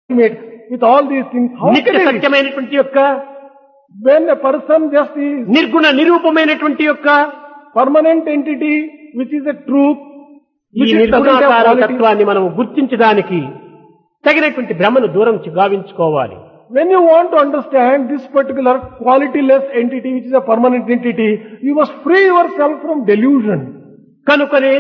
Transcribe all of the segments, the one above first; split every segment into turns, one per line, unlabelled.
with all these things. How
నిత్య
can it be?
సత్యమైనటువంటి యొక్క
When a person just is
నిర్గుణ నిరూపమైనటువంటి యొక్క
permanent entity, which is a truth,
ఈ
which is doesn't have
నిర్గుణాకార
quality.
తత్వాన్ని మనం గుర్తించడానికి తగినటువంటి భ్రమను దూరం గావించుకోవాలి.
When you want to understand this particular qualityless entity, which is a permanent entity, you must free yourself from delusion.
కనుకనే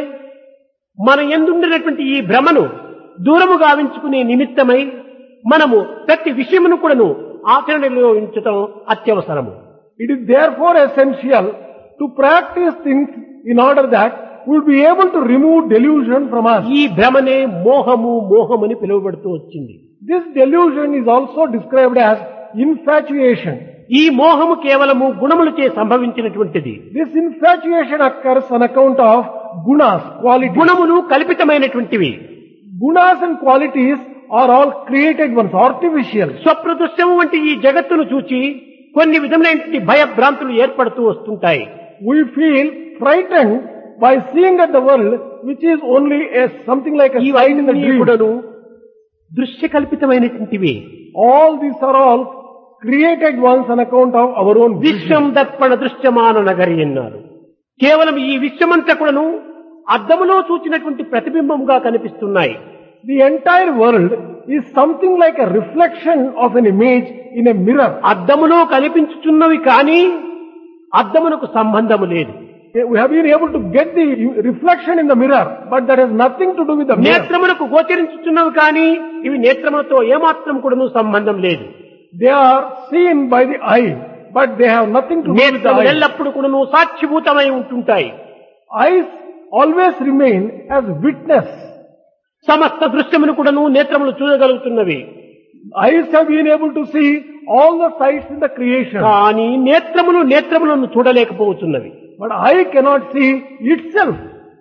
మన ఎందుండినటువంటి ఈ భ్రమను దూరము గావించుకునే నిమిత్తమై మనము ప్రతి విషయమును కూడాను ఆచరణలో ఉంచటం అత్యవసరము.
It is therefore essential to practice things in order that we will be able to remove delusion from us.
ఈ భ్రమనే మోహమని పిలువబడుతూ వచ్చింది.
This delusion is also described as infatuation.
ఈ మోహము కేవలము గుణములచే సంభవించినటువంటిది.
This infatuation occurs on account of gunas, qualities.
గుణములు కల్పితమైనటువంటివి.
Gunas and qualities are all created ones, artificial.
స్వప్రదృశ్యము వంటి ఈ జగత్తును చూచి కొన్ని విధములైనటువంటి భయభ్రాంతులు ఏర్పడుతూ వస్తుంటాయి.
We feel frightened by seeing at the world which is only something like a sight in the
ఇవన్నీ
dream.
కూడాను దృశ్య కల్పితమైనటువంటివి.
All these are all created ones on account of our own
Vishwam
vision.
Darpana దృశ్యమాన నగరి అన్నారు. కేవలం ఈ విశ్వమంతా కూడాను అద్దములో చూచినటువంటి ప్రతిబింబముగా కనిపిస్తున్నాయి.
The entire world is something like a reflection of an image in a mirror.
అద్దములో కనిపించుచున్నవి కానీ అద్దమునకు సంబంధము లేదు.
We have been able to get the reflection in the mirror, but that has nothing to do with the mirror.
నేత్రమునకు గోచరించుచున్నవి కానీ ఇవి నేత్రములతో ఏమాత్రం కూడాను సంబంధం లేదు.
They are seen by the eye, but they have nothing to do with the
నేత్రములు
eye.
ఎల్లప్పుడు కూడాను సాక్షిభూతమై ఉంటుంటాయి.
Eyes always remain as witness.
సమస్త దృశ్యమును కూడాను నేత్రములు చూడగలుగుతున్నవి.
Eyes have been able to see all the sights in the creation,
కానీ నేత్రములను చూడలేకపోతున్నవి.
but eye cannot see itself.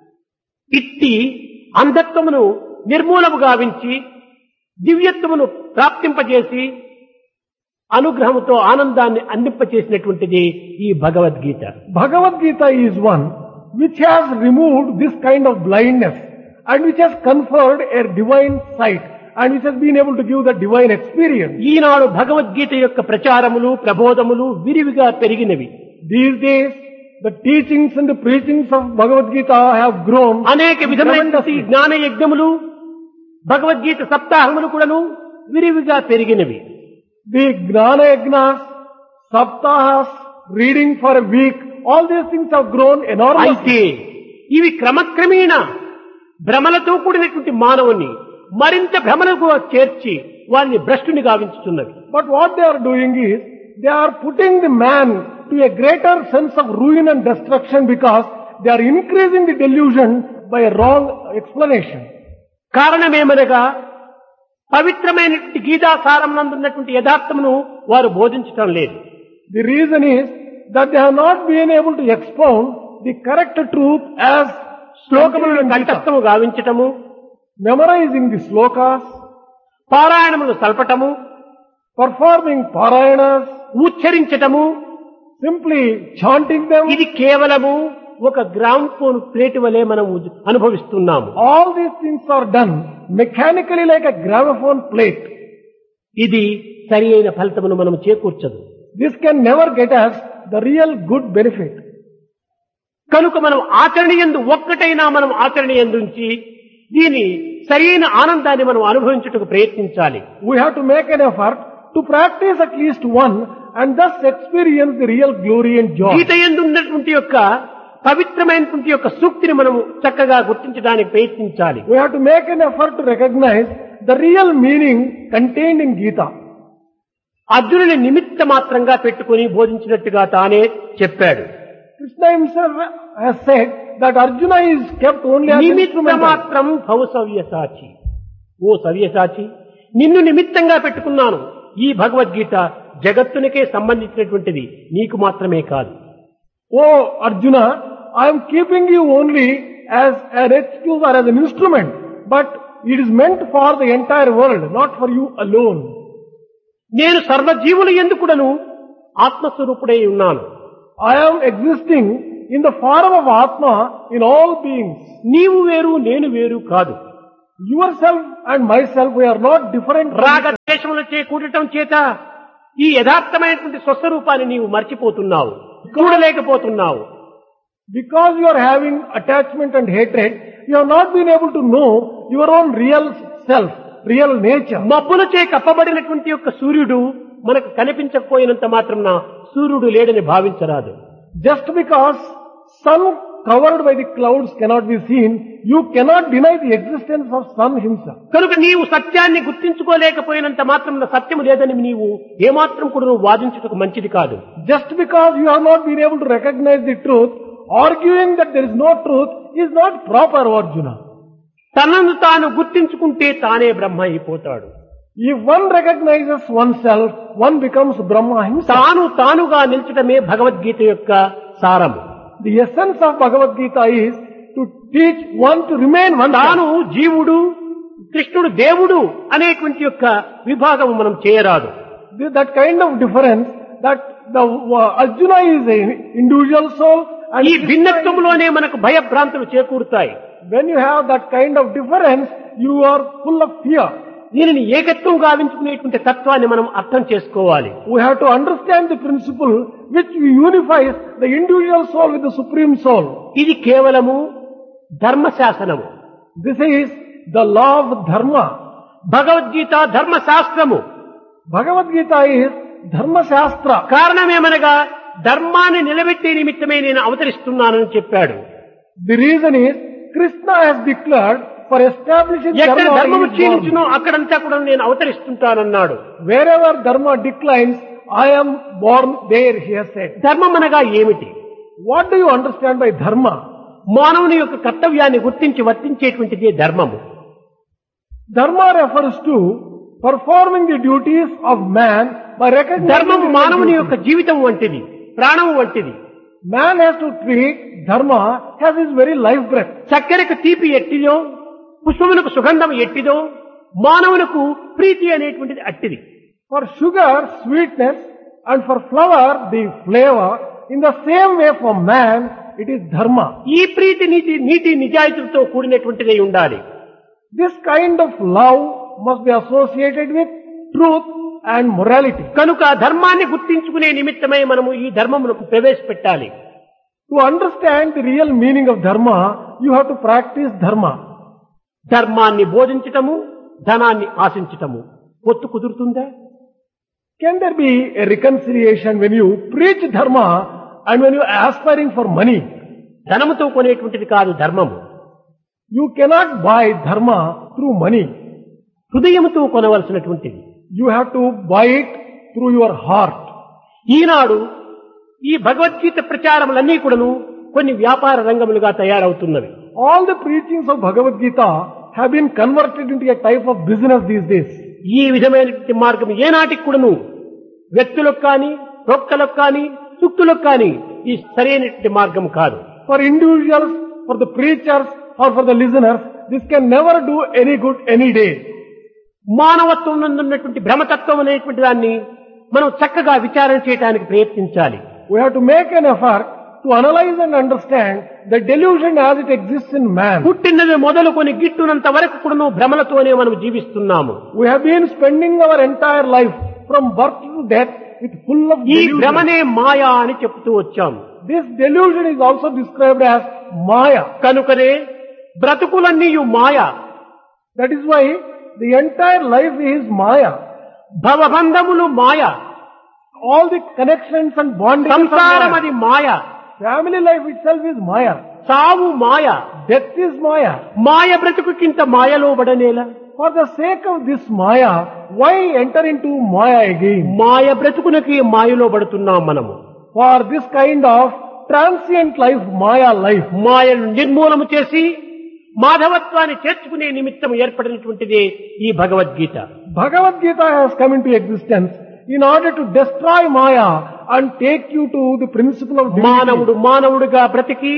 ఇట్టి అంధత్వమును నిర్మూలము గావించి దివ్యత్వమును ప్రాప్తింపజేసి అనుగ్రహముతో ఆనందాన్ని అందింపచేసినటువంటిది ఈ Bhagavad Gita.
Bhagavad Gita is one which has removed this kind of blindness and which has conferred a divine sight and which has been able to give the divine experience.
ఈనాడు భగవద్గీత యొక్క ప్రచారములు ప్రబోధములు విరివిగా పెరిగినవి.
These days, the teachings and the preachings of Bhagavad Gita have grown.
అనేక విధమైనటువంటి జ్ఞాన యజ్ఞములు భగవద్గీత సప్తాహములు కూడాను విరివిగా పెరిగినవి.
The Gnana Yajnas, Saptahas, reading for a week, all these things have grown enormously.
అయితే ఇవి క్రమక్రమేణ భ్రమలతో కూడినటువంటి మానవుని మరింత భ్రమలకు చేర్చి వారిని భ్రష్టుని గావించుతున్నవి.
But what they are doing is, they are putting the man to a greater sense of ruin and destruction because they are increasing the delusion by a wrong explanation.
కారణమేమనగా పవిత్రమైనటువంటి గీతాసారం నందున్నటువంటి యథార్థమును వారు బోధించటం లేదు.
The reason is that they have not been able to expound the correct truth as
శ్లోకములను కంఠస్థము గావించటము,
memorizing the slokas,
పారాయణములు సల్పటము,
performing parayanas,
ఉచ్చరించటము,
simply chanting them.
ఇది కేవలము ఒక gram phone plate వలె మనం అనుభవిస్తున్నాము.
All these things are done mechanically like a gramophone plate.
ఇది సరి అయిన ఫలితమును మనం చేకూర్చదు.
This can never get us the real good benefit.
కనుక మనం ఆచరణయందు ఒక్కటైనా మనం ఆచరణయందుంచి దీని సరైన ఆనందాన్ని మనం అనుభవించుటకు ప్రయత్నించాలి.
We have to make an effort to practice at least one and thus experience the real glory and joy.
గీత యందు ఉన్నటువంటి యొక్క పవిత్రమైనటువంటి యొక్క సూక్తిని మనము చక్కగా గుర్తించడానికి ప్రయత్నించాలి.
We have to make an effort to recognize the real meaning contained in Gita.
అర్జునుని నిమిత్త మాత్రంగా పెట్టుకుని బోధించినట్టుగా తానే చెప్పాడు.
Krishna himself has said that Arjuna is kept only as
నిమిత్త
instrument.
మాత్రం భవ సవ్యసాచి. ఓ సవ్యసాచి, నిన్ను నిమిత్తంగా పెట్టుకున్నాను. ఈ భగవద్గీత జగత్తునికే సంబంధించినటువంటిది, నీకు మాత్రమే కాదు.
Oh Arjuna, I am keeping you only as an excuse or as an instrument, but it is meant for the entire world, not for you alone.
నేను సర్వజీవుల యందుకుడను ఆత్మస్వరూపుడై ఉన్నాను.
I am existing in the form of Atma in all beings.
నీవు వేరు నేను వేరు కాదు.
Yourself and myself, we are not different.
రాగ రాగద్వేషములచే కూడటం చేత ఈ యథార్థమైనటువంటి స్వస్వరూపాన్ని నీవు మర్చిపోతున్నావు, చూడలేకపోతున్నావు.
Because you are having attachment and hatred, you have not been able to know your own real self, real nature.
మబ్బులచే కప్పబడినటువంటి యొక్క సూర్యుడు మనకు కనిపించకపోయినంత మాత్రం సూర్యుడు లేడని భావించరాదు.
Just because sun covered by the clouds cannot be seen, you cannot deny the existence of sun himself.
కనుక నీవు సత్యాన్ని గుర్తించుకోలేకపోయినంత మాత్రం సత్యము లేదని నీవు ఏమాత్రం కూడా నువ్వు వాదించుటకు మంచిది కాదు.
Just because you have not been able to recognize the truth, arguing that there is no truth is not proper, Arjuna.
తనను తాను గుర్తించుకుంటే తానే బ్రహ్మ అయిపోతాడు.
If one recognizes oneself, one becomes Brahma himself.
తాను తానుగా నిల్చడమే భగవద్గీత యొక్క సారము.
The essence of Bhagavad Gita is to teach one to remain one.
తాను జీవుడు, కృష్ణుడు దేవుడు అనేటువంటి యొక్క విభాగం మనం చేయరాదు.
That kind of difference, that the Arjuna is an individual soul, and
ఈ భిన్నత్వంలోనే మనకు భయభ్రాంతులు చేకూరుతాయి.
when you have that kind of difference, you are full of fear.
దీనిని ఏకత్వం గావించుకునేటువంటి తత్వాన్ని మనం అర్థం చేసుకోవాలి.
We have to understand the principle which unifies the individual soul with the supreme soul.
ఇది కేవలము ధర్మశాసనము.
This is the law of dharma.
Bhagavad Gita ధర్మశాస్త్రము.
Bhagavad Gita is dharma shastra.
కారణమేమనగా ధర్మాన్ని నిలబెట్టే నిమిత్తమే నేను అవతరిస్తున్నానని చెప్పాడు.
The reason is Krishna has declared for establishing
ఎక్కడ ధర్మము
dharma.
క్షీణించునో అక్కడంతా కూడా నేను అవతరిస్తుంటానన్నాడు.
Wherever dharma declines, I am born there, he has said.
ధర్మం అనగా ఏమిటి?
What do you understand by dharma?
మానవుని యొక్క కర్తవ్యాన్ని గుర్తించి వర్తించేటువంటిదే ధర్మము.
Dharma refers to performing the duties of man by recognizing
ధర్మము
the
మానవుని
duties.
యొక్క జీవితం వంటిది, ప్రాణం వంటిది.
Man has to treat dharma as his very life breath.
చక్కెరకు తీపి ఎట్టిదో, పుష్పమునకు సుగంధం ఎట్టిదో, మానవునకు ప్రీతి అనేటువంటిది అట్టిది.
For sugar, sweetness, and for flower, the flavor, in the same way for man, it is dharma.
ఈ ప్రీతి నీతి నిజాయితీలతో కూడినటువంటిదే ఉండాలి.
This kind of love must be associated with truth and morality.
కనుక ధర్మాన్ని గుర్తించుకునే నిమిత్తమై మనము ఈ ధర్మమునకు ప్రవేశపెట్టాలి.
To understand the real meaning of dharma, you have to practice dharma.
ధర్మాన్ని బోధించటము, ధనాన్ని ఆశించటము పొత్తు కుదురుతుందా?
Can there be a reconciliation when you preach dharma and when you are aspiring for money?
ధనముతో కొనేటువంటిది కాదు ధర్మము.
You cannot buy dharma through money.
హృదయముతో కొనవలసినటువంటిది.
You have to buy it through your heart.
ఈనాడు ఈ భగవద్గీత ప్రచారములన్నీ కూడాను కొన్ని వ్యాపార రంగములుగా తయారవుతున్నవి.
All the preachings of Bhagavad Gita have been converted into a type of business these days.
ఈ విధమైనటువంటి మార్గం ఏనాటికి కూడాను వ్యక్తులకు కానీ, ప్రొక్కలకు కానీ, సుక్తులకు కానీ ఈ సరైనటువంటి మార్గం కాదు.
For individuals, for the preachers, or for the listeners, this can never do any good any day.
మానవత్వం నందున్నటువంటి భ్రమతత్వం అనేటువంటి దాన్ని మనం చక్కగా విచారణ చేయడానికి ప్రయత్నించాలి.
We have to make an effort to analyze and understand the delusion as it exists in man.
పుట్టినది మొదలుకొని గిట్టునంత వరకు కూడాను భ్రమలతోనే మనం జీవిస్తున్నాము.
We have been spending our entire life from birth to death with full of
ఈ
delusion.
భ్రమనే మాయా అని చెప్తూ వచ్చాము.
This delusion is also described as Maya.
కనుకనే బ్రతుకులన్నీ మాయ.
That is why the entire life is Maya.
భవబంధములు Maya.
All the connections and bondings are
సంసారం
Maya.
అది మాయ.
Family life itself is Maya.
సావు మాయ.
Death is Maya.
మాయ బ్రతుకుకింత మాయలో పడనేలా?
For the sake of this Maya, why enter into Maya again?
మాయ బ్రతుకునకి మాయలో పడుతున్నాం మనము.
For this kind of transient life, Maya life.
మాయను నిర్మూలము చేసి మాధవత్వాన్ని చేర్చుకునే నిమిత్తం ఏర్పడినటువంటిదే ఈ Bhagavad Gita.
Bhagavad Gita has come into existence in order to destroy Maya and take you to the principle of divinity.
మానవుడు మానవుడిగా బ్రతికి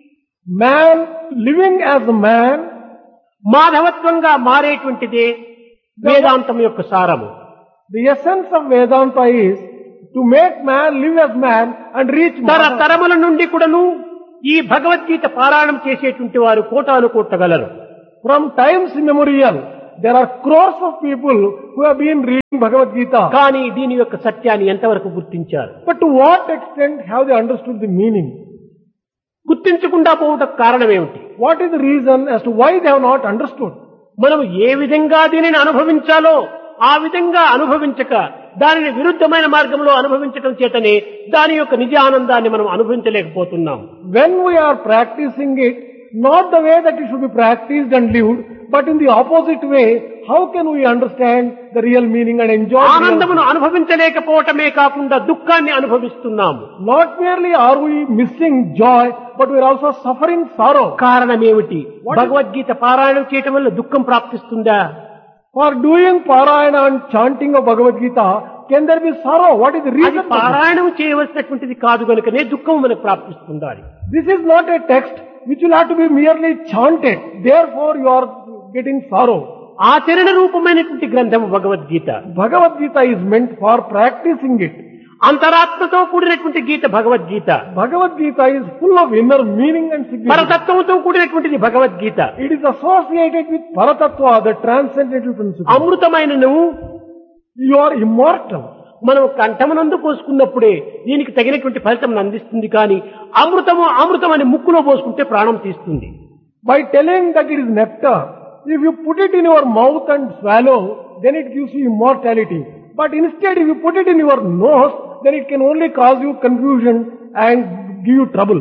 Man living as a man,
మాధవత్వంగా మారేటువంటిదే వేదాంతం యొక్క సారము.
the essence of Vedanta is to make man live as man and reach Maya.
తరముల నుండి కూడాను ఈ భగవద్గీత పారాయణం చేసేటువంటి వారు కోటాను కోట్టగలరు.
From times immemorial, there are crores of people who have been reading Bhagavad Gita.
కానీ దీని యొక్క సత్యాన్ని ఎంతవరకు గుర్తించారు?
But to what extent have they understood the meaning?
గుర్తించకుండా పోవడానికి కారణం ఏమిటి?
What is the reason as to why they have not understood?
మనం ఏ విధంగా దీనిని అనుభవించాలో ఆ విధంగా అనుభవించక దానిని విరుద్ధమైన మార్గంలో అనుభవించటం చేతనే దాని యొక్క నిజ ఆనందాన్ని మనం అనుభవించలేకపోతున్నాం.
When we are practicing it, not the way that it should be practiced and lived, but in the opposite way, how can we understand the real meaning and enjoy the real
ఆనందమును అనుభవించలేకపోవటమే కాకుండా దుఃఖాన్ని అనుభవిస్తున్నాము.
Not merely are we missing joy, but we are also suffering sorrow.
కారణం ఏమిటి? భగవద్గీత పారాయణం చేయటం వల్ల దుఃఖం ప్రాప్తిస్తుందా?
For doing parayana and chanting of Bhagavad Gita, can there be sorrow? What is the
అది
reason for this?
పారాయణం చేయవలసినటువంటిది కాదు కనుకనే దుఃఖం మనకు ప్రాప్తిస్తుండాలి.
This is not a text which will have to be merely chanted. Therefore you are getting sorrow.
ఆచరణ రూపమైనటువంటి గ్రంథము Bhagavad Gita.
Bhagavad Gita is meant for practicing it.
అంతరాత్మతో కూడినటువంటి గీత Bhagavad Gita.
Bhagavad Gita is full of inner meaning and significance.
పరతత్వంతో కూడినటువంటిది Bhagavad Gita.
It is associated with Paratattva, the transcendental principle.
అమృతమైనను
You are immortal.
మనం కంఠమునందు పోసుకున్నప్పుడే దీనికి తగినటువంటి ఫలితం అందిస్తుంది. కానీ అమృతం అని ముక్కులో పోసుకుంటే ప్రాణం తీస్తుంది.
By telling that it is nectar, if you put it in your mouth and swallow, then it gives you immortality. But instead, if you put it in your nose, then it can only cause you confusion and give you trouble.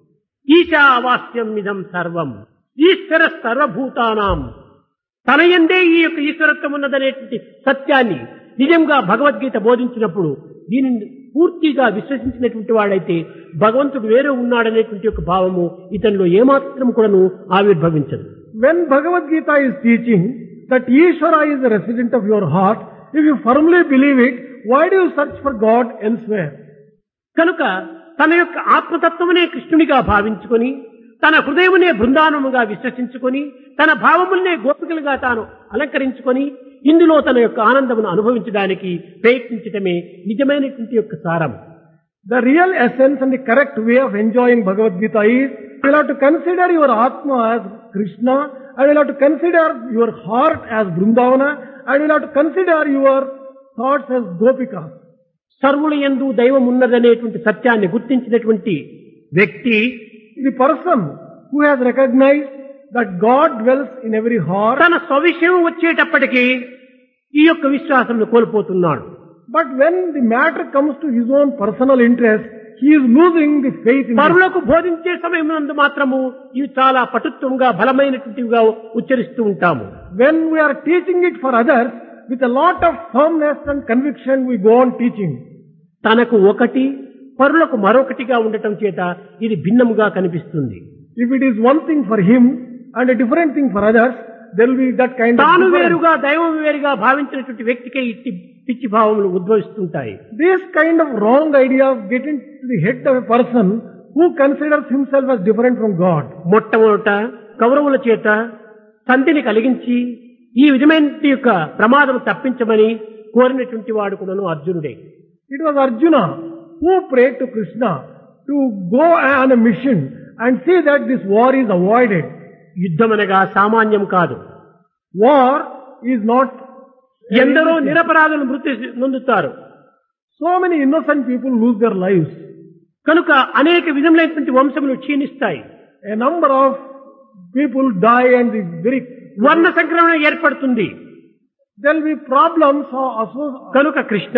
ఈశావాస్యం ఇదం సర్వం ఈశ్వర సర్వభూతానాం. తన యందే ఈ యొక్క ఈశ్వరత్వం ఉన్నదనేటువంటి సత్యాన్ని నిజంగా భగవద్గీత బోధించినప్పుడు దీనిని పూర్తిగా విశ్వసించినటువంటి వాడైతే భగవంతుడు వేరే ఉన్నాడనేటువంటి యొక్క భావము ఇతనిలో ఏమాత్రం కూడాను ఆవిర్భవించదు.
When Bhagavad Gita is teaching that Ishvara is the resident of your heart, if you firmly believe it, why do you search for God elsewhere?
కనుక తన యొక్క ఆత్మతత్వమునే కృష్ణునిగా భావించుకొని తన హృదయమునే బృందావనముగా విశ్వసించుకొని తన భావములనే గోపికలుగా తాను అలంకరించుకొని ఇందులో తన యొక్క ఆనందమును అనుభవించడానికి ప్రయత్నించటమే నిజమైనటువంటి యొక్క సారం.
The real essence and the correct way of enjoying Bhagavad Gita is, you will have to consider your Atma as Krishna, and you will have to consider your heart as Vrindavana, and you will have to consider your thoughts as Gopikas.
సర్వుల యందు దైవం ఉన్నదనేటువంటి సత్యాన్ని గుర్తించినటువంటి వ్యక్తి,
The person who has recognized that God dwells in every heart,
తన స్వవిషయం వచ్చేటప్పటికీ ఈ యొక్క విశ్వాసంను కోల్పోతున్నాడు.
but when the matter comes to his own personal interest, he is losing the faith in it.
పరులకు బోధించే సమయం నందు మాత్రము ఇవి చాలా పటుత్వంగా బలమైనటువంటివిగా ఉచ్చరిస్తూ ఉంటాము.
When we are teaching it for others, with a lot of firmness and conviction we go on teaching.
తనకు ఒకటి పరులకు మరొకటిగా ఉండటం చేత ఇది భిన్నముగా కనిపిస్తుంది.
If it is one thing for him and a different thing for others, there will be that kind of
తాను
difference.
వేరుగా దైవం వేరుగా భావించినటువంటి వ్యక్తికే ఇట్టి పిచ్చి భావములు ఉద్భవిస్తుంటాయి.
This kind of wrong ideas get into the head of a person who considers himself as different from God.
మొట్టమొదట కౌరవుల చేత సంధిని కలిగించి ఈ విధమైన యొక్క ప్రమాదం తప్పించమని కోరినటువంటి వాడు కూడాను అర్జునుడే.
It was Arjuna who prayed to Krishna to go on a mission and see that this war is avoided.
యుద్ధమనగా సామాన్యం కాదు.
War is not.
ఎందరో నిరపరాధులు మృతి నొందుతారు.
So many innocent people lose their lives.
కనుక అనేక విధములైనటువంటి వంశములు క్షీణిస్తాయి.
A number of people die and the very
వర్ణ సంక్రమణ ఏర్పడుతుంది.
there will be problems
కనుక కృష్ణ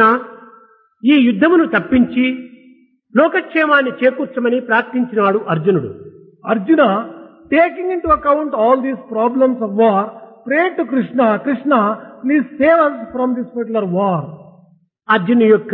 ఈ యుద్ధమును తప్పించి లోకక్షేమాన్ని చేకూర్చమని ప్రార్థించినాడు అర్జునుడు.
Arjuna, taking into account all these problems of war, prayed to Krishna, Krishna, please save us from this particular war.
అర్జును యొక్క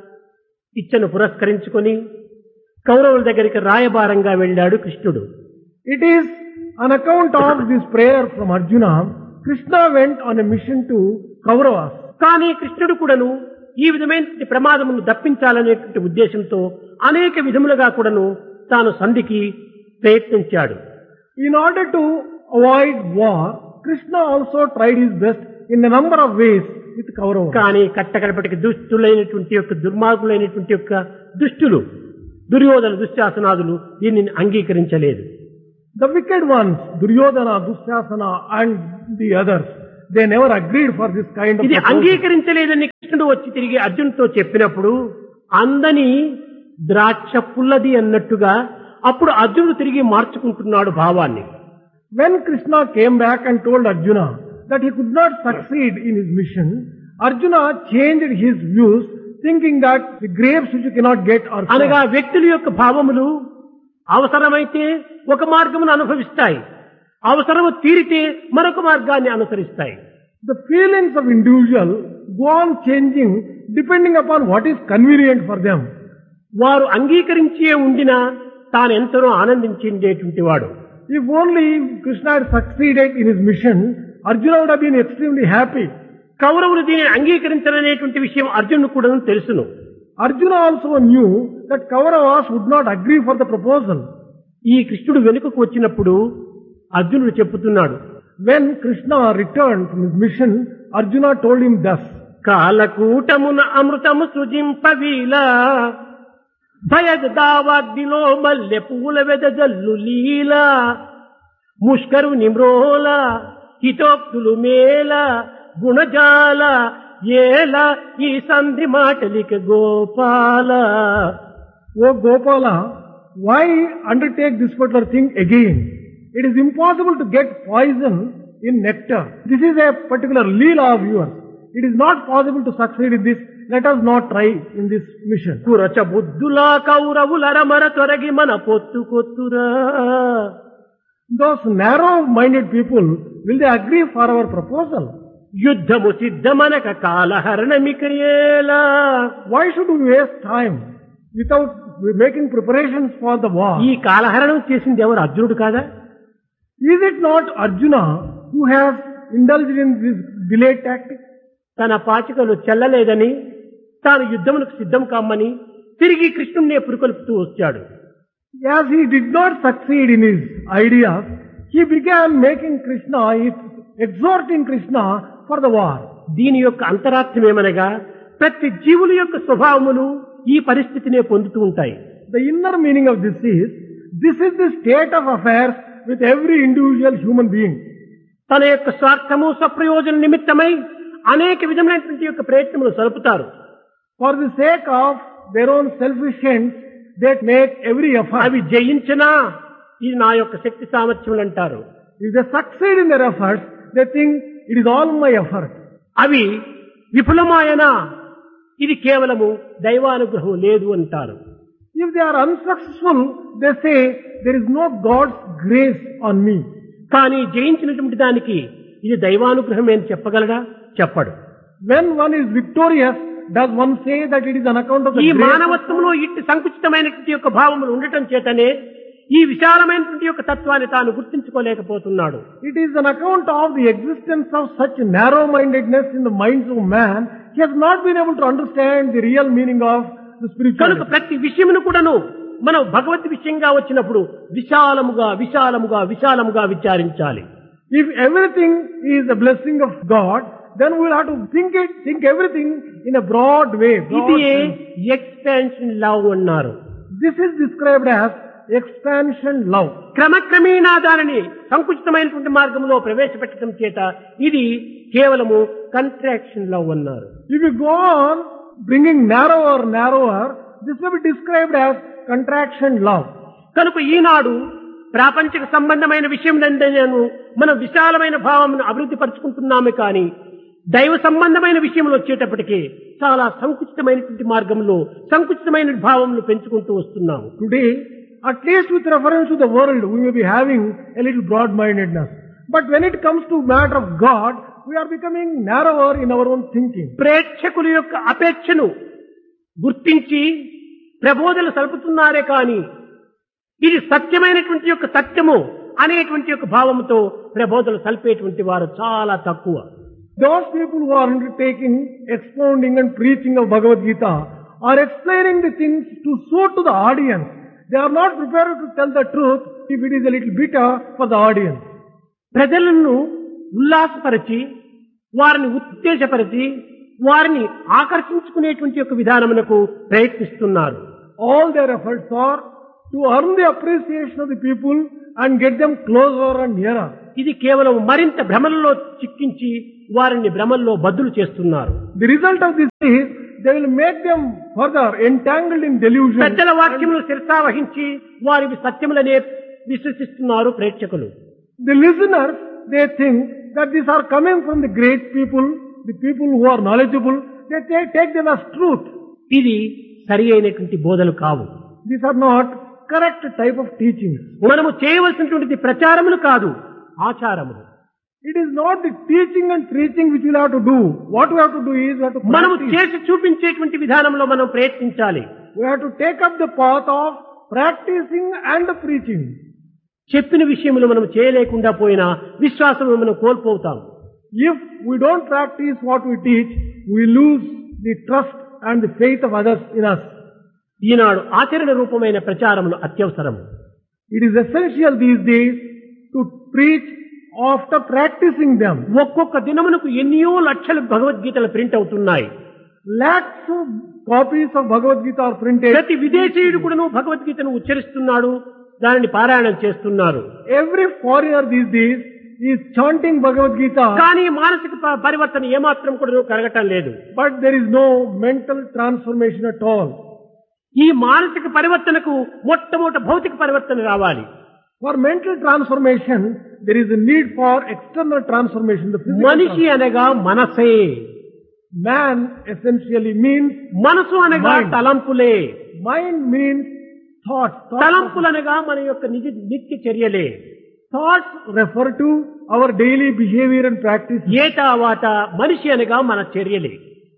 ఇచ్చను పురస్కరించుకొని కౌరవుల దగ్గరికి రాయబారంగా వెళ్ళాడు కృష్ణుడు.
It is on account of this prayer from Arjuna, Krishna went on a mission to Kauravas.
కానీ కృష్ణుడు కూడాను ఈ విధమైన ప్రమాదమును దప్పించాలనేటువంటి ఉద్దేశంతో అనేక విధములుగా కూడాను తాను సంధికి ప్రయత్నించాడు.
In order to avoid war, Krishna also tried his best in a number of ways with Kauravas.
కానీ కట్టకడపటికి దుష్టులైనటువంటి యొక్క దుర్మార్గులైనటువంటి యొక్క దుష్టులు దుర్యోధన దుశ్శాసనాదులు దీనిని అంగీకరించలేదు.
The wicked ones, Duryodhana, Dushasana and the others, they never agreed for this kind of
ఇది
proposal.
అంగీకరించలేదని కృష్ణుడు వచ్చి తిరిగి అర్జునుడితో చెప్పినప్పుడు అందని ద్రాక్ష పుల్లది అన్నట్టుగా అప్పుడు అర్జునుడు తిరిగి మార్చుకుంటున్నాడు భావాన్ని.
When Krishna came back and told Arjuna that he could not succeed in his mission, Arjuna changed his views, thinking that the grapes which you cannot get are
అనగా
sour.
వ్యక్తుల యొక్క భావములు అవసరమైతే ఒక మార్గమును అనుభవిస్తాయి, అవసరము తీరితే మరొక మార్గాన్ని అనుసరిస్తాయి.
The feelings of individual go on changing depending upon what is convenient for them.
వారు అంగీకరించే ఉండినా తాను ఎంతనో ఆనందించేటువంటి వాడు.
If only Krishna had succeeded in his mission, Arjuna would have been extremely happy.
కౌరవులు దీనిని అంగీకరించాలనేటువంటి విషయం అర్జునుడు కూడా తెలుసును.
Arjuna also knew that Kauravas would not agree for the proposal.
ఈ కృష్ణుడు వెనుకకు వచ్చినప్పుడు అర్జునుడు చెప్పుతున్నాడు,
When Krishna returned from his mission, Arjuna told him thus,
కాలకూటమున అమృతము సృజింపవీలా భయదావాగ్నిలో మల్లె పువ్వుల వెదజల్లు లీలా ముష్కరు నిమ్రోల హితోక్తులు మేల గుణజాల ఏల ఈ సంధి మాటలిక Gopala.
O Gopala, why undertake this particular thing again? It is impossible to get poison in nectar. This is a particular leela of yours. It is not possible to succeed in this. Let us not try in this mission.
కురచ బుద్ధులా కౌరవులరమర తొరగి మన పొత్తు కొత్తురా.
Those narrow-minded people, will they agree for our proposal?
యుద్ధము సిద్ధమనక కాలహరణమికయేలా.
Why should we waste time without making preparations for the war?
ఈ కాలహరణం చేసింది ఎవరు? అర్జునుడు కాదా?
Is it not Arjuna who has indulged in this delay tactic?
తన పాచికలు చెల్లలేదని తాను యుద్ధమునకు సిద్ధం కామ్మని తిరిగి కృష్ణుణ్ణే పురుకొల్పుతూ వచ్చాడు.
As he did not succeed in his ideas, he began making Krishna, exhorting Krishna for the war.
దీని యొక్క అంతరార్థం ఏమనగా ప్రతి జీవుల యొక్క స్వభావములు ఈ పరిస్థితినే పొందుతూ ఉంటాయి.
The inner meaning of this is the state of affairs with every individual human being.
తన యొక్క స్వార్థము స్వప్రయోజన నిమిత్తమై అనేక విధమైనటువంటి యొక్క ప్రయత్నములు సలుపుతారు.
For the sake of their own selfish ends, they make every effort.
అవి జయించినా ఇది నా యొక్క శక్తి సామర్థ్యములు అంటారు.
If they succeed in their efforts, they think it is all my effort.
అవి విఫలమాయనా ఇది కేవలము దైవానుగ్రహం లేదు అంటారు.
If they are unsuccessful, they say there is no God's grace on me.
కానీ జయించినటువంటి దానికి ఇది దైవానుగ్రహమే అని చెప్పగలడా? చెప్పడు.
When one is victorious, does one say that it is on account of the
ఈ
grace?
మానవత్వంలో ఇట్టి సంకుచితమైనటువంటి యొక్క భావములు ఉండటం చేతనే ఈ విశాలమైనటువంటి యొక్క తత్వాన్ని తాను గుర్తించుకోలేకపోతున్నాడు.
It is on account of the existence of such narrow-mindedness in the minds of man, he has not been able to understand the real meaning of the
కనుక
spirituality.
ప్రతి విషయమును కూడాను మనం భగవద్ విషయంగా వచ్చినప్పుడు విశాలముగా విశాలముగా విశాలముగా విచారించాలి.
If everything is a blessing of God, then we will have to think everything in a broad way.
ఇది expansion love అన్నారు.
This is described as expansion love.
క్రమక్రమేణా దానిని సంకుచితమైనటువంటి మార్గంలో ప్రవేశపెట్టడం చేత ఇది కేవలము కంట్రాక్షన్ లవ్ అన్నారు.
If you go on bringing narrower, this may be described as contraction love.
కనుక ఈనాడు ప్రాపంచిక సంబంధమైన విషయం నందనను మనం విశాలమైన భావమును అభివృద్ధి పరుచుకుంటున్నామే కానీ దైవ సంబంధమైన విషయంలో వచ్చేటప్పటికీ చాలా సంకుచితమైనటువంటి మార్గంలో సంకుచితమైన భావములు పెంచుకుంటూ వస్తున్నాము.
Today, at least with reference to the world, we may be having a little broad-mindedness. But when it comes to matter of God, we are becoming narrower in our own thinking.
ప్రేక్షకుల యొక్క అపేక్షను గుర్తించి ప్రబోధలు సలుపుతున్నారే కానీ ఇది సత్యమైనటువంటి యొక్క సత్యము అనేటువంటి యొక్క భావముతో ప్రబోధలు సల్పేటువంటి వారు చాలా తక్కువ.
Those people who are undertaking expounding and preaching of Bhagavad Gita are explaining the things to suit to the audience. They are not prepared to tell the truth if it is a little bitter for the audience.
ప్రజలను ఉల్లాసపరిచి వారిని ఉత్తేజపరిచి వారిని ఆకర్షించుకునేటువంటి యొక్క విధానమునకు ప్రయత్నిస్తున్నారు.
All their efforts are to earn the appreciation of the people and get them closer and nearer.
ఇది కేవలం మరింత భ్రమలలో చిక్కించి వారిని భ్రమల్లో బద్దులు చేస్తున్నారు.
The result of this is they will make them further entangled in delusion.
పెద్దల వాక్యములు శిరసావహించి వారి సత్యములనే విశ్వసిస్తున్నారు ప్రేక్షకులు.
The listeners, they think that these are coming from the great people, the people who are knowledgeable. They take them as truth.
ఇది సరి అయినటువంటి బోధలు కావు.
These are not correct type of teachings.
మనము చేయవలసినటువంటి ప్రచారములు కాదు, ఆచారములు.
It is not the teaching and preaching which we have to do. What we have to do is we have to
మనము
practice.
చేసి చూపించేటువంటి విధానంలో మనం ప్రయత్నించాలి.
We have to take up the path of practicing and preaching.
చెప్పిన విషయములు మనం చేయలేకుండా పోయినా విశ్వాసం మనం కోల్పోతాం.
If we don't practice what we teach, we lose the trust and the faith of others in us.
ఈనాడు ఆచరణ రూపమైన ప్రచారములు అత్యవసరం.
It is essential these days to preach after practicing them.
ఒక్కొక్క దినమునకు ఎన్నో లక్షల భగవద్గీతలు ప్రింట్ అవుతున్నాయి.
Lakhs of copies of Bhagavad Gita are printed.
ప్రతి విదేశీయుడు కూడాను భగవద్గీతను ఉచ్చరిస్తున్నాడు, దానిని పారాయణం చేస్తున్నారు.
Every foreigner these days is chanting Bhagavad Gita.
కానీ మానసిక పరివర్తన ఏమాత్రం కూడా కలగటం లేదు.
But there is no mental transformation at all.
ఈ మానసిక పరివర్తనకు మొట్టమొదటి భౌతిక పరివర్తన రావాలి.
For mental transformation, there is a need for external transformation. The physical
మనిషి అనగా మనసే.
Man essentially means
మనసు అనగా
Mind.
తలంపులే.
mind means thoughts.
తలంపులనగా మన యొక్క నిత్య చర్యలే.
Thoughts refer to our daily behavior and practice.
ఏ తర్వాత మనిషి అనగా మన చర్యలే.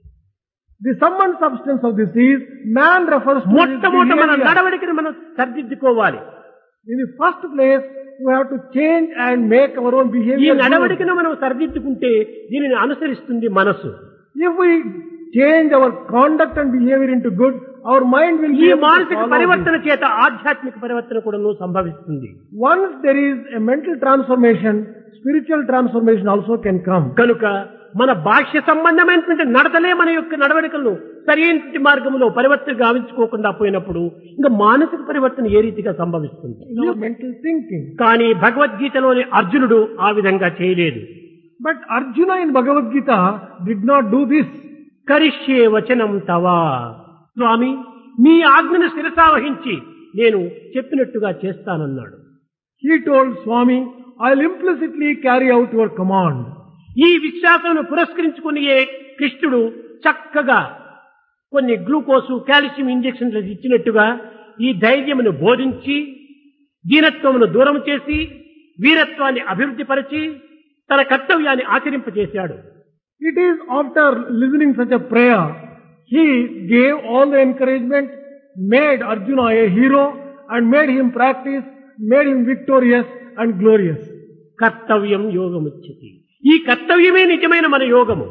The sum and substance of this is man refers to his
మొట్టమొదట మన
behavior.
నడవడికను మనం సరిదిద్దుకోవాలి.
In the first place, we have to change and make our own
ఈ
behavior good.
నడవడికను మనం సరిదిద్దుకుంటే దీనిని అనుసరిస్తుంది మనసు.
If we change our conduct and behavior into good, our mind will
ఈ
be able to
మానసిక
follow
పరివర్తన చేత ఆధ్యాత్మిక పరివర్తన కూడా సంభవిస్తుంది.
this. Once there is a mental transformation, spiritual transformation also can come.
కనుక మన బాహ్య సంబంధమైనటువంటి నడతలే మన యొక్క నడవడికలను సరైనటువంటి మార్గంలో పరివర్తన గావించుకోకుండా పోయినప్పుడు ఇంకా మానసిక పరివర్తన ఏ రీతిగా సంభవిస్తుంది?
In our mental thinking.
కానీ భగవద్గీతలోని అర్జునుడు ఆ విధంగా చేయలేదు.
But Arjuna in Bhagavad Gita did not do this.
కరిష్యే వచనం తవా, స్వామి మీ ఆజ్ఞను శిరసావహించి నేను చెప్పినట్టుగా చేస్తానన్నాడు.
He told Swami, I'll implicitly carry out your command.
ఈ విశ్వాసమును పురస్కరించుకుని కృష్ణుడు చక్కగా కొన్ని గ్లూకోసు కాల్షియం ఇంజెక్షన్లు ఇచ్చినట్టుగా ఈ ధైర్యమును బోధించి దీనత్వమును దూరం చేసి వీరత్వాన్ని అభివృద్ధి పరిచి తన కర్తవ్యాన్ని ఆచరింపజేశాడు.
It is after listening such a prayer, he gave all the encouragement, made Arjuna a hero and made him practice, made him victorious and glorious.
కర్తవ్యం యోగముచ్యతి. ఈ కర్తవ్యమే నిజమైన మన యోగము.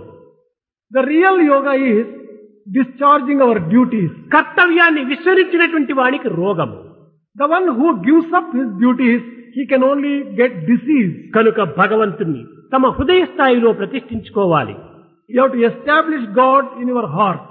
The real yoga is discharging our duties.
కర్తవ్యాన్ని విస్మరించినటువంటి వానికి రోగము.
The one who gives up his duties, he can only get disease.
కనుక భగవంతుణ్ణి తమ హృదయ స్థాయిలో ప్రతిష్ఠించుకోవాలి.
You have to establish God in your heart.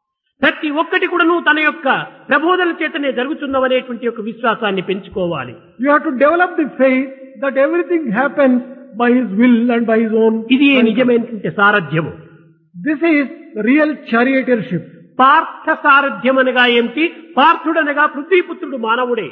ప్రతి ఒక్కటి కూడాను తన యొక్క ప్రబోధన చేతనే జరుగుతున్నవనేటువంటి యొక్క విశ్వాసాన్ని పెంచుకోవాలి.
You have to develop the faith that everything happens by his will and by his own.
ఇది నిజమైనటువంటి సారథ్యము.
This is real charioteership.
Partha సారథ్యం అనగా ఏమిటి? పార్థుడనగా పృథ్వీపుత్రుడు మానవుడే.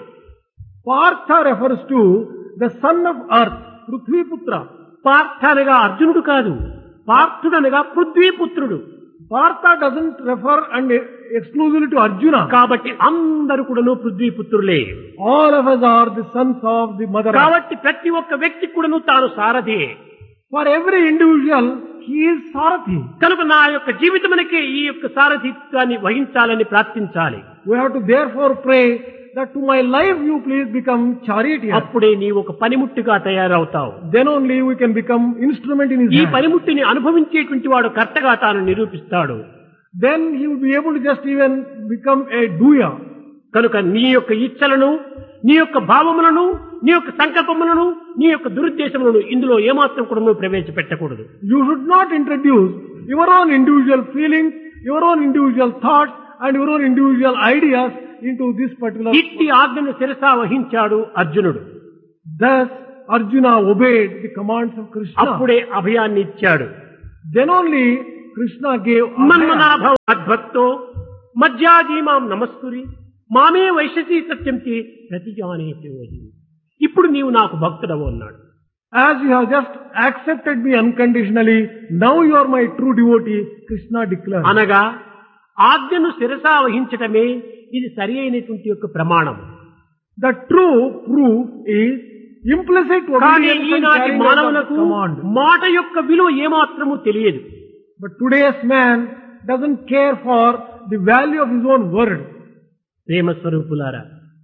Partha refers to the son of earth, Prithviputra.
Partha అనగా అర్జునుడు కాదు, పార్థుడనగా పృథ్వీపుత్రుడు.
Partha doesn't refer and exclusively to Arjuna.
కాబట్టి అందరూ కూడాను పృథ్వీపుత్రులే.
All of us are the sons of the mother earth.
కాబట్టి ప్రతి ఒక్క వ్యక్తి కూడాను తాను సారథి.
For every individual, he is Sarathi.
కనుక నా యొక్క జీవితమునకే ఈ యొక్క సారథిత్వాన్ని వహించాలని ప్రార్థించాలి.
We have to therefore pray that to my life you please become charioteer.
అప్పుడే నీ ఒక పనిముట్టుగా తయారవుతావు.
Then only we can become instrument in his
ఈ
hand.
పనిముట్టిని అనుభవించేటువంటి వాడు కర్తగా తాను నిరూపిస్తాడు.
Then he will be able to just even become a doer.
కనుక నీ యొక్క ఇచ్చలను, నీ యొక్క భావములను, నీ యొక్క సంకల్పములను, నీ యొక్క దురుద్దేశములను ఇందులో ఏమాత్రం కూడా నువ్వు ప్రవేశపెట్టకూడదు.
You should not introduce your own individual feelings, your own individual thoughts and your own individual ideas into this particular.
ఇట్టి ఆజ్ఞను శిరసా వహించాడు అర్జునుడు.
Thus Arjuna obeyed the commands of Krishna.
అప్పుడే అభయాన్ని ఇచ్చాడు.
Then only Krishna gave
మన్మనాభవ అద్భక్తో మధ్యాజీమాం నమస్కురి మామే వైశసి సత్యంతి ప్రతిజానేతి. ఇప్పుడు నీవు నాకు భక్తుడవు అన్నాడు.
As you have just accepted me unconditionally, now you are my true devotee, Krishna declared.
అనగా ఆజ్ఞను శిరసా వహించటమే ఇది సరి అయినటువంటి యొక్క ప్రమాణం.
The true proof is implicit
కానీ
obedience and
ఈనాటి
carrying out of the
మానవులకు
command.
మాట యొక్క విలువ ఏమాత్రము తెలియదు.
But today's man doesn't care for the value of his own word.
ప్రేమ స్వరూపులారా,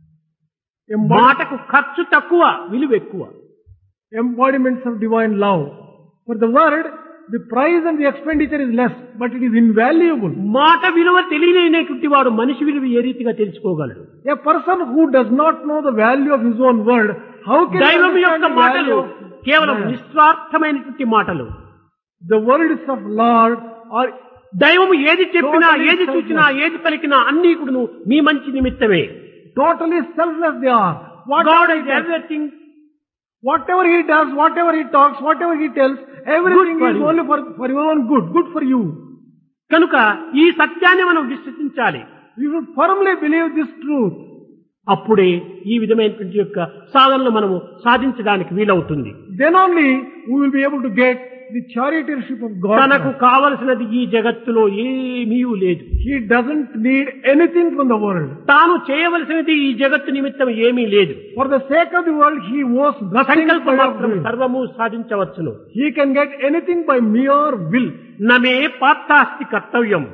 Embod-
మాటకు ఖర్చు తక్కువ, విలువ ఎక్కువ.
Embodiments of divine love. For the word, the price and the expenditure is less, but it is invaluable.
మాట విలువ తెలియలేనటువంటి వాడు మనిషి విలువ ఏ రీతిగా తెలుసుకోగలడు?
A person who does not know the value of his own word, how can he
దైవం యొక్క
understand the
మాటలు
value of
కేవలం
man?
నిస్వార్థమైనటువంటి మాటలు.
The words of Lord are
దైవము ఏది చెప్పినా,
Totally
ఏది చూచినా, ఏది పలికినా అన్ని కూడాను మీ మంచి నిమిత్తమే.
totally selfless they are.
God
Whatever
is
he does,
everything.
whatever he does, whatever he talks, whatever he tells, everything
Good for
is
you.
only for your own good for you.
కనుక ఈ సత్యాన్ని మనం విశ్వసించాలి.
You should firmly believe this truth.
అప్పుడే ఈ విధమైనటువంటి యొక్క సాధనలు మనము సాధించడానికి వీలవుతుంది.
Then only we will be able to get the charioteership of God.
తనకు కావలసినది ఈ జగత్తులో ఏమీ లేదు.
He doesn't need anything from the world.
తాను చేయవలసినది ఈ జగత్తు నిమిత్తం ఏమీ లేదు.
For the sake of the world, he owes nothing
సంకల్ప
but of
మాత్రం
will.
సర్వము సాధించవచ్చును.
He can get anything by mere will.
నమే పాత్తాస్తి కర్తవ్యం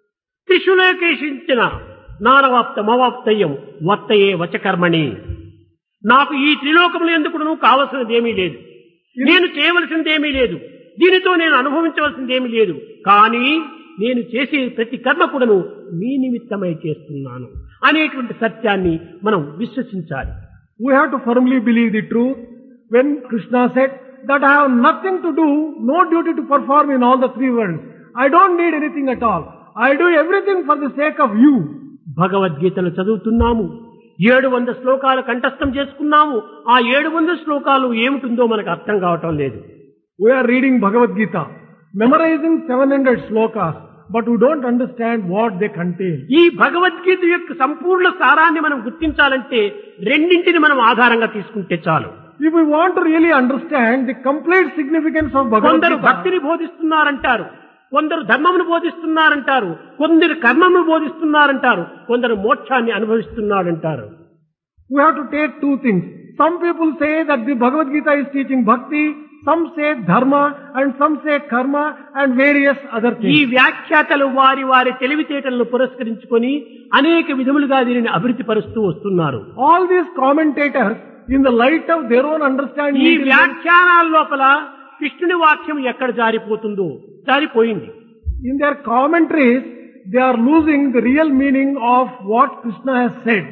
త్రిశూలకేషించిన నానవాప్తమవాప్తయ్యం వత్తయే వచకర్మణి. నాకు ఈ త్రిలోకములు ఎందుకు కావలసినది ఏమీ లేదు, నేను చేయవలసింది ఏమీ లేదు, దీనితో నేను అనుభవించవలసింది ఏమీ లేదు. కానీ నేను చేసే ప్రతి కర్మ కూడాను మీ నిమిత్తమై చేస్తున్నాను అనేటువంటి సత్యాన్ని మనం విశ్వసించాలి.
We have to firmly believe the truth. When Krishna said that I have nothing to do, no duty to perform in all the three worlds. I don't need anything at all. I do everything for the sake of you.
భగవద్గీతను చదువుతున్నాము, 700 శ్లోకాలు కంఠస్థం చేసుకున్నాము. ఆ 700 శ్లోకాలు ఏమిటిందో మనకు అర్థం కావటం లేదు.
We are reading Bhagavad Gita, memorizing 700 slokas, but we don't understand what they contain.
ఈ భగవద్గీత యొక్క సంపూర్ణ సారాన్ని మనం గుర్తించాలంటే రెండింటిని మనం ఆధారంగా తీసుకుంటే చాలు.
If we want to really understand the complete significance of Bhagavad
కొందరు
Gita,
భక్తిని బోధిస్తున్నారంటారు, కొందరు ధర్మమును బోధిస్తున్నారంటారు, కొందరు కర్మమును బోధిస్తున్నారంటారు, కొందరు మోక్షాన్ని అనుభవిస్తున్నారంటారు.
we have to take two things. Some people say that the Bhagavad Gita is teaching bhakti, some say dharma, and some say karma, and various other
ఈ
things.
వ్యాఖ్యాతలు వారి వారి తెలివితేటలను పురస్కరించుకొని అనేక విధములుగా దీనిని అభివృద్ధి పరుస్తూ వస్తున్నారు.
All these commentators, in the light of their own understanding,
ఈ వ్యాఖ్యానాల లోపల కృష్ణుని వాక్యం ఎక్కడ జారిపోతుందో జారిపోయింది.
in their commentaries, they are losing the real meaning of what Krishna has said.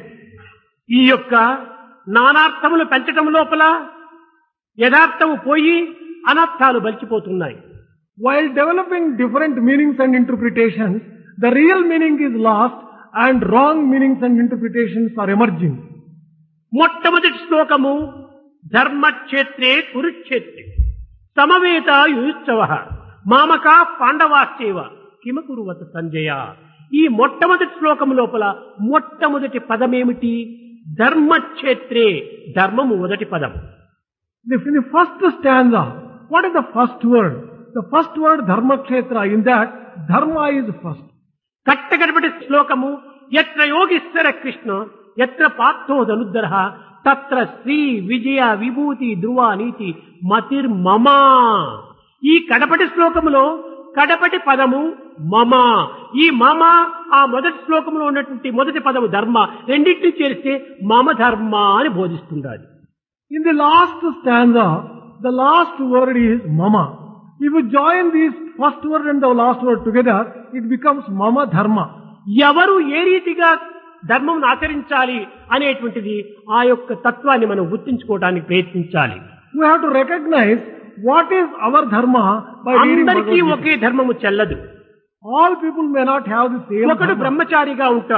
ఈ యొక్క నానార్థములు పెంచటం లోపల యథార్థము పోయి అనర్థాలు బలిచిపోతున్నాయి.
While developing different meanings and interpretations, the real meaning is lost and wrong meanings and interpretations are emerging.
మొట్టమొదటి శ్లోకము ధర్మక్షేత్రే కురుక్షేత్రే సమవేత యుయుత్సవ మామకా పాండవాశ్చైవ కిమకురువత సంజయ. ఈ మొట్టమొదటి శ్లోకము లోపల మొట్టమొదటి పదమేమిటి? ధర్మక్షేత్రే, ధర్మము మొదటి పదం.
In the first stanza, what is the first word? The first word dharmakshetra. In that, dharma is first.
కట్టగడపటి శ్లోకము ఎత్ర యోగీశ్వర కృష్ణ ఎత్ర పార్థో ధనుద్ధర తత్ర శ్రీ విజయ విభూతి ధ్రువ నీతి మతిర్మమా. ఈ కడపటి శ్లోకములో కడపటి పదము మమ. ఈ మమ ఆ మొదటి శ్లోకంలో ఉన్నటువంటి మొదటి పదము ధర్మ, రెండింటిని చేరిస్తే మమ ధర్మ అని బోధిస్తుండాలి.
In the last stanza, the last word is mama. If you join these first word and the last word together, it becomes mama dharma.
ఎవరు ఏ రీతిగా ధర్మం ఆచరించాలి అనేటువంటిది ఆ యొక్క తత్వాన్ని మనం గుర్తించుకోవడానికి ప్రయత్నించాలి.
We have to recognize what is our dharma by reading
అందరికీ
Bhagavad
ఒకే
Gita.
ధర్మము చెల్లదు.
All people may not have the same
ఒకడు
dharma.
బ్రహ్మచారిగా ఉంటాడు,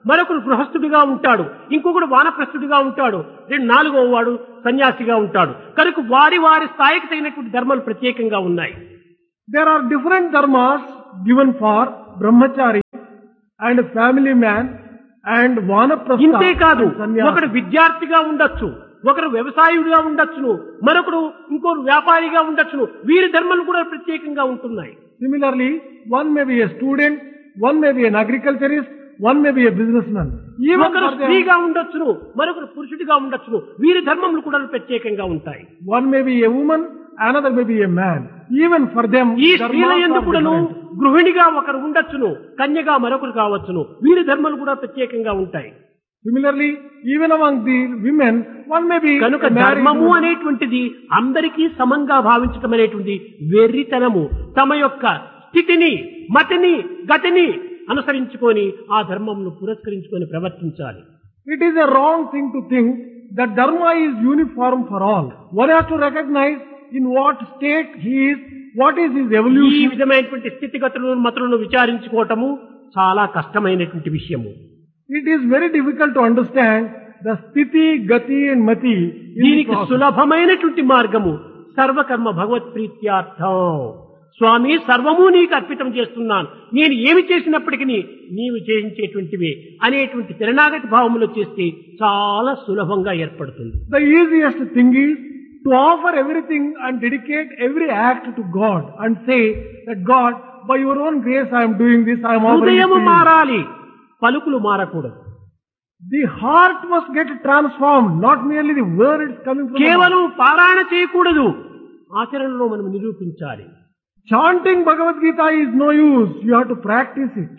మరొకరు గృహస్థుడిగా ఉంటాడు, ఇంకొకడు వానప్రస్థుడిగా ఉంటాడు, నాలుగవ వాడు సన్యాసిగా ఉంటాడు. కనుక వారి వారి స్థాయికి తగినటువంటి ధర్మాలు ప్రత్యేకంగా ఉన్నాయి.
There are different dharmas given for brahmachari and family man and vanaprastha
ఇంతేకాదు,
and sannyasi.
ఒకడు విద్యార్థిగా ఉండొచ్చు, ఒకరు వ్యవసాయుడిగా ఉండొచ్చును, మరొకడు ఇంకొకరు వ్యాపారిగా ఉండొచ్చును. వీరి ధర్మాలు కూడా ప్రత్యేకంగా ఉంటున్నాయి.
Similarly, one may be a student, one may be an agriculturist, one may be a businessman. Even
ఒకరు
for them,
స్త్రీగా ఉండొచ్చును, మరొకరు పురుషుడిగా ఉండొచ్చును. వీరి ధర్మములు కూడా ప్రత్యేకంగా ఉంటాయి.
one may be a woman, another may be a man. Even for them,
ఈ
dharmas
స్త్రీల
are
యందు కూడాను
different.
గృహిణిగా ఒకరు ఉండొచ్చును, కన్యగా మరొకరు కావచ్చును. వీరి ధర్మాలు కూడా ప్రత్యేకంగా ఉంటాయి.
Similarly, even among the women, one may be
కనుక
a married
ధర్మము
woman.
అనేటువంటిది అందరికీ సమంగా భావించటం అనేటువంటి వెర్రితనము. తమ యొక్క స్థితిని, మతిని, గతిని అనుసరించుకొని ఆ ధర్మమును పురస్కరించుకొని ప్రవర్తించాలి.
It is a wrong thing to think that dharma is uniform for all. One has to recognize in what state he is, what is his
ఈ
evolution.
విధమైనటువంటి స్థితిగతులను మతులను విచారించుకోవటము చాలా కష్టమైనటువంటి విషయము.
It is very difficult to understand the sthiti, gati and mati in the
దీనికి
process.
సులభమైనటువంటి మార్గము సర్వకర్మ భగవత్ ప్రీత్యార్థం. స్వామి, సర్వము నీకు అర్పితం చేస్తున్నాను, నేను ఏమి చేసినప్పటికీ నీవు చేయించేటువంటివే అనేటువంటి శరణాగతి భావములో చేస్తే చాలా సులభంగా ఏర్పడుతుంది.
The easiest thing is to offer everything and dedicate every act to God and say that God, by your own grace I am doing this, I am offering it
హృదయము
to you.
మారాలి, పలుకులు మారకూడదు.
The heart must get transformed, not merely the words coming from the mouth.
కేవలం పారాయణ చేయకూడదు, ఆచరణలో మనం నిరూపించాలి.
Chanting Bhagavad Gita is no use. You have to practice it.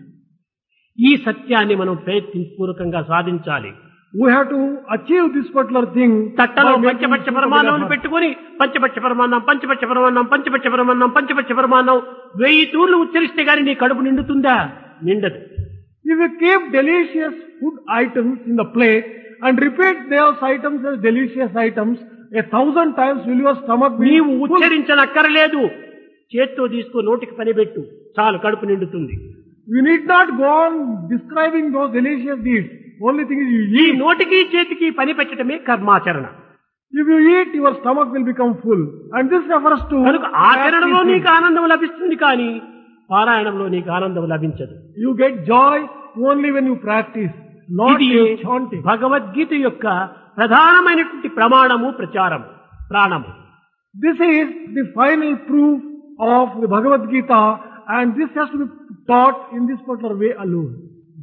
ఈ సత్యాన్ని మనం ప్రయత్నపూర్వకంగా సాధించాలి.
We have to achieve this particular thing.
తట్టలో
by making
పంచపక్ష
use of
పరమాన్నం
effort.
పెట్టుకుని పంచపక్ష పరమాన్నం, పంచపక్ష పరమాన్నం, పంచపక్ష పరమాన్నం, పంచపక్ష పరమాన్నం 1000 తూర్లు ఉచ్చరిస్తే గాని నీ కడుపు నిండుతుందా? నిండదు.
If you keep delicious food items in the plate and repeat those items as delicious items 1000 times, will your stomach be
నీవు
full?
ఉచ్చరించనక్కర్లేదు, చేత్తో తీసుకో, నోటికి పని పెట్టు, చాలు, కడుపు నిండుతుంది.
You need not go on describing those delicious deeds. Only thing is you
ఈ
eat.
నోటికి చేతికి పని పెట్టడమే కర్మాచరణ.
If you eat, your stomach will become full. And this refers to
కనుక ఆచరణలో
practicing.
నీకు ఆనందం లభిస్తుంది, కానీ పారాయణంలో నీకు ఆనందం లభించదు.
You get joy only when you practice, not
ఇది
in chanting.
భగవద్గీత యొక్క ప్రధానమైనటువంటి ప్రమాణము, ప్రచారము, ప్రాణము.
This is the final proof of the Bhagavad Gita, and this has to be taught in this particular way alone.